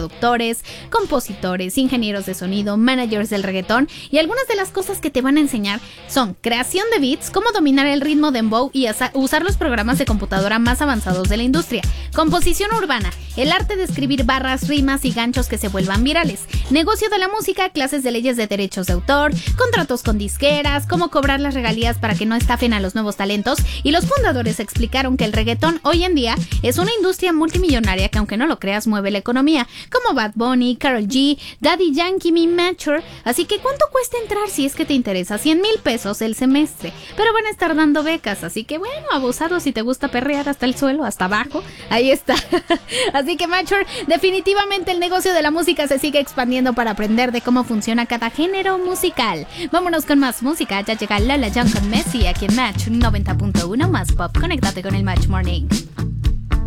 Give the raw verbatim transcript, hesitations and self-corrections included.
productores, compositores, ingenieros de sonido, managers del reggaetón, y algunas de las cosas que te van a enseñar son creación de beats, cómo dominar el ritmo dembow y usar los programas de computadora más avanzados de la industria, composición urbana, el arte de escribir barras, rimas y ganchos que se vuelvan virales, negocio de la música, clases de leyes de derechos de autor, contratos con disqueras, cómo cobrar las regalías para que no estafen a los nuevos talentos, y los fundadores explicaron que el reggaetón hoy en día es una industria multimillonaria que, aunque no lo creas, mueve la economía, como Bad Bunny, Karol G, Daddy Yankee, Mi Mature. Así que ¿cuánto cuesta entrar si es que te interesa? cien mil pesos el semestre, pero van a estar dando becas, así que bueno, abusado si te gusta perrear hasta el suelo, hasta abajo, ahí está. Así que Mature, definitivamente el negocio de la música se sigue expandiendo para aprender de cómo funciona cada género musical. Vámonos con más música, ya llega Lola Young con Messi aquí en Match noventa punto uno más pop. Conéctate con el Match Morning.